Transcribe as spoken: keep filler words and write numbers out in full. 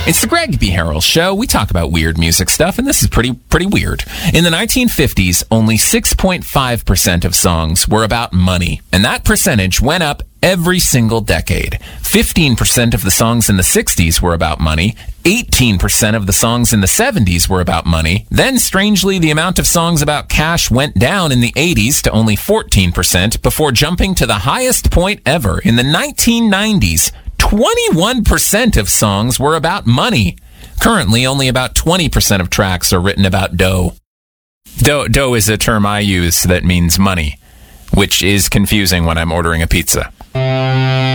It's the Greg B. Harrell Show. We talk about weird music stuff, and this is pretty pretty weird. In the nineteen fifties, only six point five percent of songs were about money, and that percentage went up every single decade. fifteen percent of the songs in the sixties were about money. eighteen percent of the songs in the seventies were about money. Then, strangely, the amount of songs about cash went down in the eighties to only fourteen percent before jumping to the highest point ever in the nineteen nineties. twenty-one percent of songs were about money. Currently, only about twenty percent of tracks are written about dough. Dough, dough is a term I use that means money, which is confusing when I'm ordering a pizza.